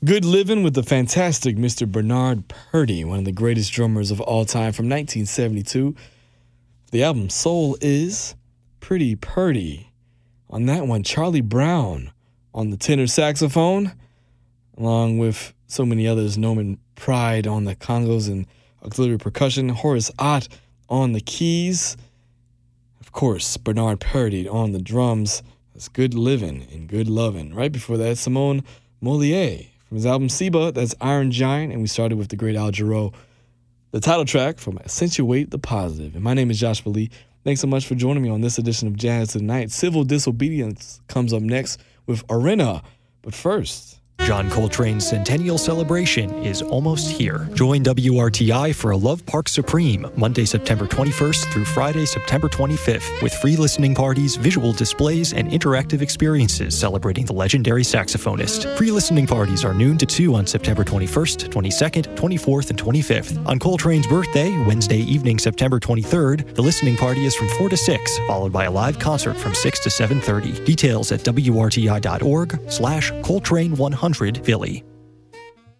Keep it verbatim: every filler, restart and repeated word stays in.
Good Livin' with the fantastic Mister Bernard Purdie, one of the greatest drummers of all time, from nineteen seventy-two. The album Soul Is Pretty Purdy. On that one, Charlie Brown on the tenor saxophone, along with so many others, Norman Pride on the congos and auxiliary percussion, Horace Ott on the keys, of course, Bernard Purdie on the drums. That's Good Livin' and Good Lovin'. Right before that, Simone Molière from his album Seba, that's Iron Giant, and we started with the great Al Jarreau, the title track from Accentuate the Positive. And my name is Joshua Lee. Thanks so much for joining me on this edition of Jazz Tonight. Civil Disobedience comes up next with Arena, but first, John Coltrane's centennial celebration is almost here. Join W R T I for a Love Park Supreme, Monday, September twenty-first through Friday, September twenty-fifth, with free listening parties, visual displays, and interactive experiences celebrating the legendary saxophonist. Free listening parties are noon to two on September twenty-first, twenty-second, twenty-fourth, and twenty-fifth. On Coltrane's birthday, Wednesday evening, September twenty-third, the listening party is from four to six, followed by a live concert from six to seven thirty. Details at W R T I dot org slash Coltrane one hundred Philly.